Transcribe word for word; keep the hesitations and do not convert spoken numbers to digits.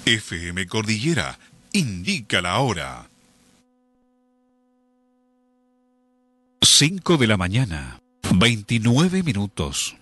F M Cordillera indica la hora. cinco de la mañana, veintinueve minutos.